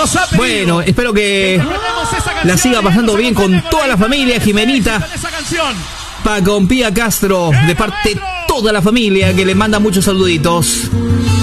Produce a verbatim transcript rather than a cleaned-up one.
Bueno, espero que la siga pasando bien con toda la familia. Jimenita, pa con Pía Castro, de parte de toda la familia, que le manda muchos saluditos.